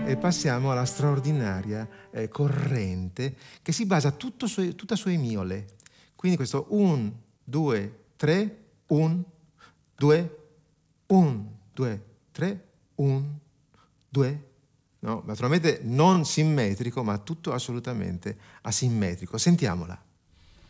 e passiamo alla straordinaria corrente che si basa tutta sui miole. Quindi questo 1, 2, 3, 1, 2, 1, 2, 3, 1, 2. No? Naturalmente non simmetrico, ma tutto assolutamente asimmetrico. Sentiamola.